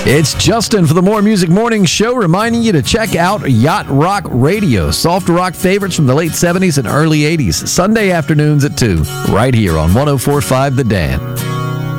It's Justin for the More Music Morning Show, reminding you to check out Yacht Rock Radio, soft rock favorites from the late 70s and early 80s, Sunday afternoons at 2, right here on 104.5 The Dan.